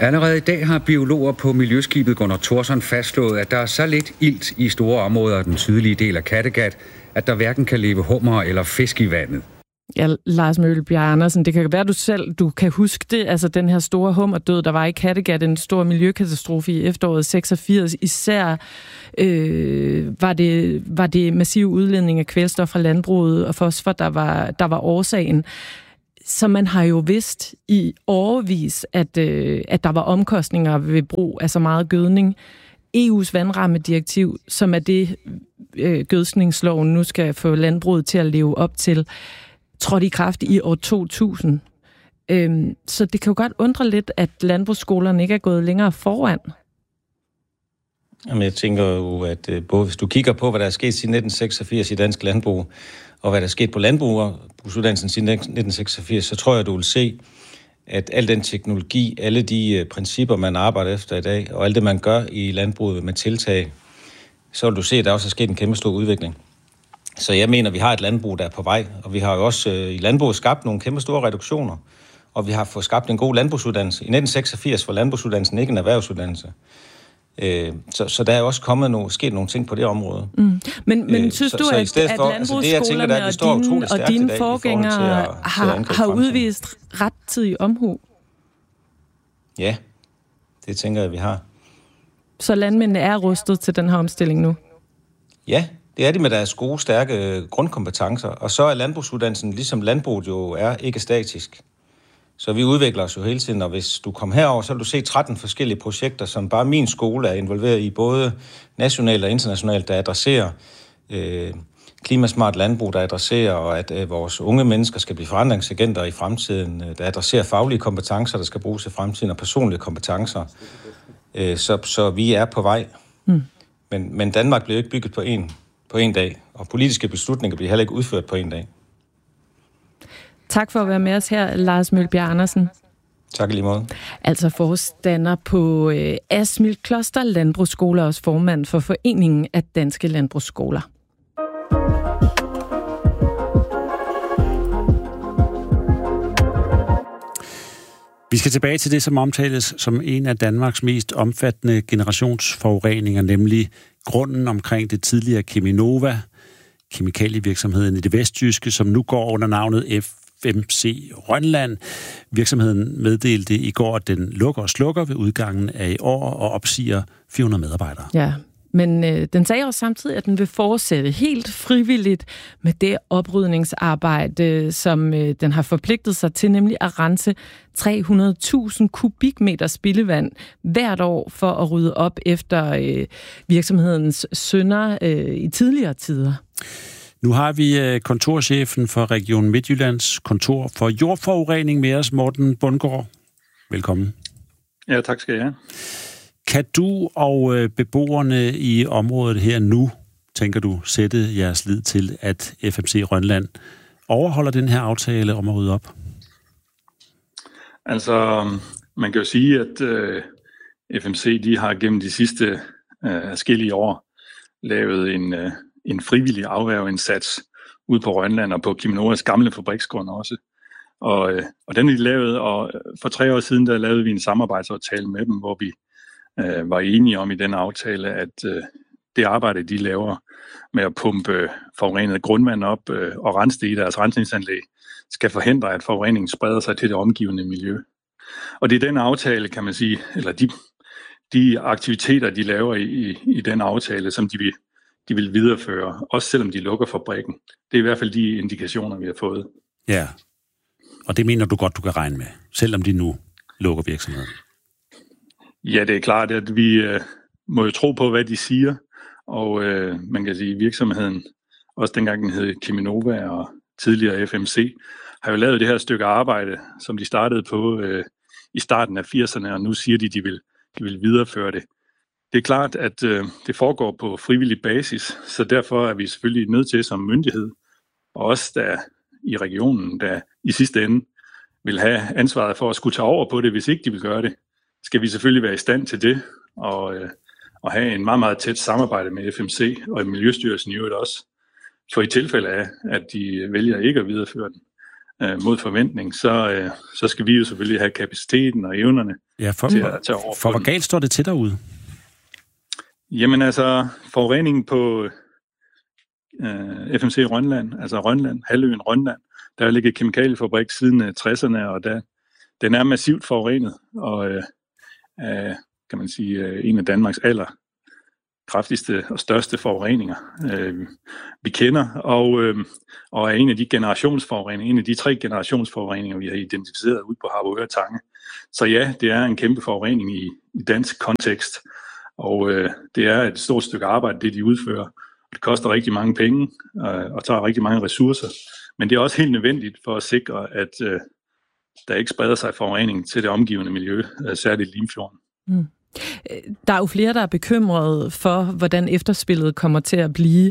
Allerede i dag har biologer på miljøskibet Gunnar Thorson fastslået, at der er så lidt ilt i store områder af den sydlige del af Kattegat, at der hverken kan leve hummer eller fisk i vandet. Ja, Lars Møllebjerg Andersen, det kan være, du kan huske det, altså den her store hummerdød, der var i Kattegat, en stor miljøkatastrofe i efteråret 86. Især var det massiv udledning af kvælstof fra landbruget og fosfor, der var årsagen. Så man har jo vidst i årevis, at der var omkostninger ved brug af så meget gødning. EU's vandrammedirektiv, som er det gødsningsloven nu skal få landbruget til at leve op til, trådte i kraft i år 2000. Så det kan jo godt undre lidt, at landbrugsskolerne ikke er gået længere foran. Jamen, jeg tænker jo, at både hvis du kigger på, hvad der er sket siden 1986 i dansk landbrug, og hvad der er sket på landbrugsuddannelsen siden 1986, så tror jeg, du vil se, at al den teknologi, alle de principper, man arbejder efter i dag, og alt det, man gør i landbruget med tiltag, så vil du se, at der også er sket en kæmpe stor udvikling. Så jeg mener, at vi har et landbrug, der er på vej, og vi har jo også i landbruget skabt nogle kæmpe store reduktioner, og vi har fået skabt en god landbrugsuddannelse. I 1986 var landbrugsuddannelsen ikke en erhvervsuddannelse. Så der er også sket nogle ting på det område. Men synes du, at landbrugsskolerne og dine forgængere har udvist rettidig omhu? Ja, det tænker jeg, vi har. Så landmændene er rustet til den her omstilling nu? Ja, det er de med deres gode, stærke grundkompetencer. Og så er landbrugsuddannelsen, ligesom landbruget jo er, ikke statisk. Så vi udvikler os jo hele tiden, og hvis du kommer herover, så vil du se 13 forskellige projekter, som bare min skole er involveret i, både nationalt og internationalt, der adresserer klimasmart landbrug, der adresserer, og at vores unge mennesker skal blive forandringsagenter i fremtiden, der adresserer faglige kompetencer, der skal bruges i fremtiden, og personlige kompetencer. Så vi er på vej. Men Danmark bliver ikke bygget på en dag, og politiske beslutninger bliver heller ikke udført på en dag. Tak for at være med os her, Lars Møllebjerg Andersen. Tak i lige måde. Altså forstander på Asmild Kloster Landbrugsskole og også formand for Foreningen af Danske Landbrugsskoler. Vi skal tilbage til det, som omtales som en af Danmarks mest omfattende generationsforureninger, nemlig grunden omkring det tidligere Cheminova, kemikalievirksomheden i det vestjyske, som nu går under navnet FMC Rønland. Virksomheden meddelte i går, at den lukker og slukker ved udgangen af i år og opsiger 400 medarbejdere. Ja, men den sagde også samtidig, at den vil fortsætte helt frivilligt med det oprydningsarbejde, som den har forpligtet sig til, nemlig at rense 300.000 kubikmeter spildevand hvert år for at rydde op efter virksomhedens synder i tidligere tider. Nu har vi kontorchefen for Region Midtjyllands kontor for jordforurening med os, Morten Bundgaard. Velkommen. Ja, tak skal jeg have. Kan du og beboerne i området her nu, tænker du, sætte jeres lid til, at FMC Rønland overholder den her aftale om at rydde op? Altså, man kan jo sige, at FMC de har gennem de sidste adskillige år lavet en frivillig afværgeindsats ude på Rønland og på Cheminovas gamle fabriksgrund også. Og den er de lavet, og for 3 år siden der lavede vi en samarbejdsaftale med dem, hvor vi var enige om i den aftale, at det arbejde, de laver med at pumpe forurenet grundvand op og rense det i deres rensningsanlæg, skal forhindre, at forureningen spreder sig til det omgivende miljø. Og det er den aftale, kan man sige, eller de aktiviteter, de laver i den aftale, som de vil videreføre, også selvom de lukker fabrikken. Det er i hvert fald de indikationer, vi har fået. Ja, og det mener du godt, du kan regne med, selvom de nu lukker virksomheden? Ja, det er klart, at vi må jo tro på, hvad de siger, og man kan sige, at virksomheden, også dengang den hed Cheminova og tidligere FMC, har jo lavet det her stykke arbejde, som de startede på i starten af 80'erne, og nu siger de vil videreføre det. Det er klart, at det foregår på frivillig basis, så derfor er vi selvfølgelig nødt til som myndighed, og også der i regionen, der i sidste ende vil have ansvaret for at skulle tage over på det, hvis ikke de vil gøre det, skal vi selvfølgelig være i stand til det, og have en meget, meget tæt samarbejde med FMC og i Miljøstyrelsen i øvrigt også. For i tilfælde af, at de vælger ikke at videreføre den, mod forventning, så skal vi jo selvfølgelig have kapaciteten og evnerne til at tage over. For hvor galt står det til derude? Jamen altså, forureningen på FMC Rønland, altså Rønland, halvøen Rønland, der har ligget kemikaliefabrik siden 60'erne, og den er massivt forurenet, og kan man sige, en af Danmarks kraftigste og største forureninger, vi kender, og er en af de generationsforureninger, en af de 3 generationsforureninger, vi har identificeret ude på Harboøre Tange. Så ja, det er en kæmpe forurening i dansk kontekst, og det er et stort stykke arbejde, det de udfører. Det koster rigtig mange penge og tager rigtig mange ressourcer, men det er også helt nødvendigt for at sikre, at der ikke spreder sig forurening til det omgivende miljø, særligt Limfjorden. Mm. Der er jo flere, der er bekymrede for, hvordan efterspillet kommer til at blive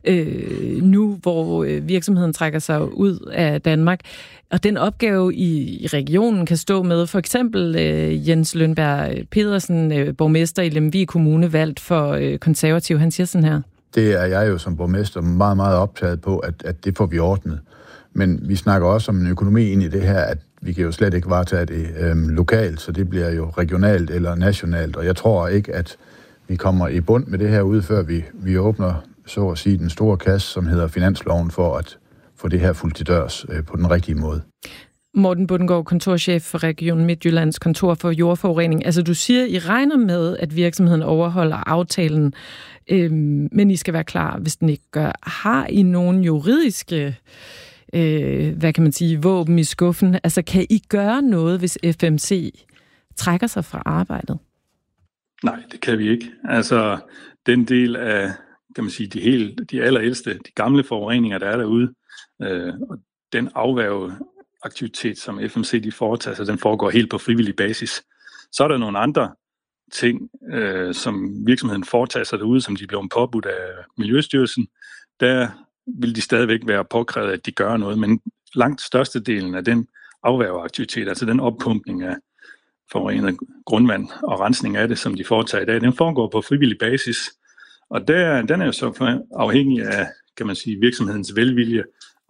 nu, hvor virksomheden trækker sig ud af Danmark. Og den opgave i regionen kan stå med for eksempel Jens Lønberg Pedersen, borgmester i Lemvig Kommune, valgt for konservativ. Han siger sådan her. Det er jeg jo som borgmester meget, meget optaget på, at det får vi ordnet. Men vi snakker også om en økonomi ind i det her, at vi kan jo slet ikke varetage det lokalt, så det bliver jo regionalt eller nationalt. Og jeg tror ikke, at vi kommer i bund med det her ude, før vi åbner, så at sige, den store kasse, som hedder finansloven, for at få det her fuldt til dørs på den rigtige måde. Morten Bundgaard, kontorchef for Region Midtjyllands kontor for jordforurening. Altså du siger, I regner med, at virksomheden overholder aftalen, men I skal være klar, hvis den ikke gør. Har I nogen juridiske hvad kan man sige, våben i skuffen? Altså, kan I gøre noget, hvis FMC trækker sig fra arbejdet? Nej, det kan vi ikke. Altså, den del af, kan man sige, de allerældste, de gamle forureninger, der er derude, og den afværgeaktivitet, som FMC de foretager sig, den foregår helt på frivillig basis. Så er der nogle andre ting, som virksomheden foretager sig derude, som de bliver påbudt af Miljøstyrelsen. Der vil de stadigvæk være påkrævet, at de gør noget, men langt størstedelen af den afværgeaktivitet, altså den oppumpning af forurenet grundvand og rensning af det, som de foretager i dag, den foregår på frivillig basis. Og den er jo så afhængig af, kan man sige, virksomhedens velvilje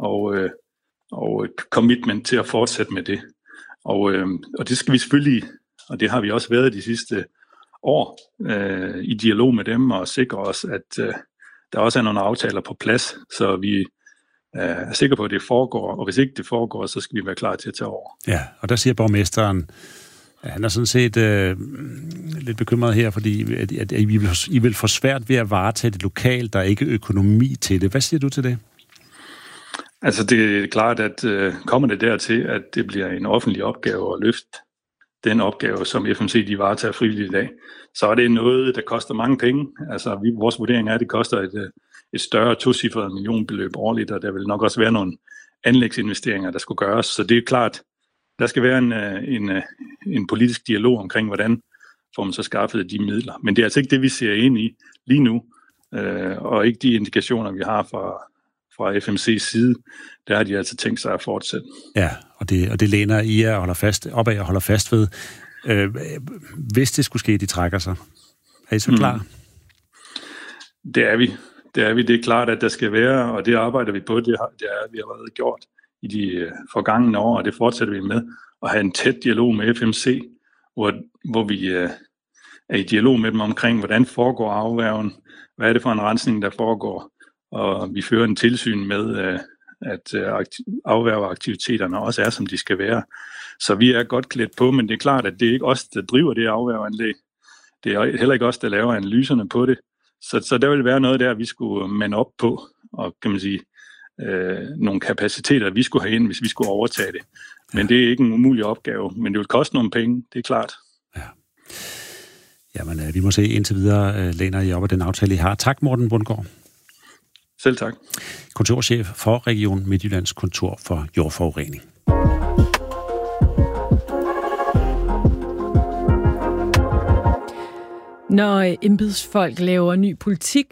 og commitment til at fortsætte med det. Og det skal vi selvfølgelig, og det har vi også været de sidste år, i dialog med dem og sikre os, at der også er nogle aftaler på plads, så vi er sikre på, at det foregår, og hvis ikke det foregår, så skal vi være klar til at tage over. Ja, og der siger borgmesteren, at han er sådan set lidt bekymret her, fordi at I vil få svært ved at varetage det lokalt, der er ikke økonomi til det. Hvad siger du til det? Altså det er klart, at kommer det dertil, at det bliver en offentlig opgave at løfte den opgave, som FMC de varetager frivilligt i dag, så er det noget, der koster mange penge. Altså vores vurdering er, at det koster et større tocifret millionbeløb årligt, og der vil nok også være nogle anlægsinvesteringer, der skulle gøres. Så det er klart, der skal være en politisk dialog omkring, hvordan får man så skaffet de midler. Men det er altså ikke det, vi ser ind i lige nu, og ikke de indikationer, vi har fra FMC's side. Der har de altså tænkt sig at fortsætte. Ja, og det læner I og holder fast ved. Hvis det skulle ske, de trækker sig. Er I så klar? Det er vi. Det er klart, at der skal være, og det arbejder vi på. Det har vi allerede gjort i de forgangne år, og det fortsætter vi med. At have en tæt dialog med FMC, hvor vi er i dialog med dem omkring, hvordan foregår afværgen, hvad er det for en rensning, der foregår, og vi fører en tilsyn med, at afværgeaktiviteterne også er, som de skal være. Så vi er godt klædt på, men det er klart, at det er ikke os, der driver det afværgeanlæg. Det er heller ikke os, der laver analyserne på det. Så der vil være noget der, vi skulle mande op på, og kan man sige, nogle kapaciteter, vi skulle have ind, hvis vi skulle overtage det. Men det er ikke en umulig opgave, men det vil koste nogle penge, det er klart. Ja. Jamen, vi må se indtil videre, læner I op af den aftale, I har. Tak, Morten Bundgaard. Selv tak. Kontorchef for Region Midtjyllands kontor for jordforurening. Når embedsfolk laver ny politik,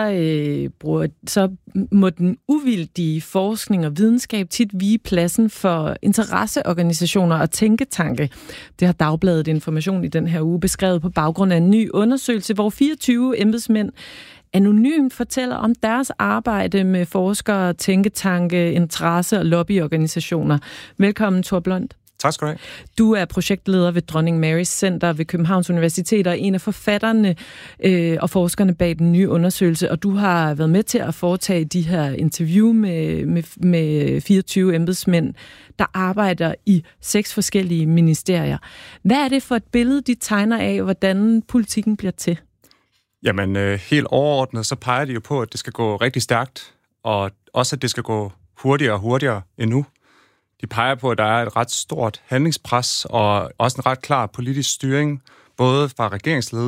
så må den uvildige forskning og videnskab tit vige pladsen for interesseorganisationer og tænketanke. Det har Dagbladet Information i den her uge beskrevet på baggrund af en ny undersøgelse, hvor 24 embedsmænd anonymt fortæller om deres arbejde med forskere, tænketanke, interesse- og lobbyorganisationer. Velkommen, Thor Blond. Tak skal du have. Du er projektleder ved Dronning Marys Center ved Københavns Universitet og en af forfatterne og forskerne bag den nye undersøgelse, og du har været med til at foretage de her interview med 24 embedsmænd, der arbejder i 6 forskellige ministerier. Hvad er det for et billede, de tegner af, hvordan politikken bliver til? Jamen, helt overordnet, så peger de jo på, at det skal gå rigtig stærkt, og også, at det skal gå hurtigere og hurtigere endnu. De peger på, at der er et ret stort handlingspres og også en ret klar politisk styring, både fra regeringsledelsen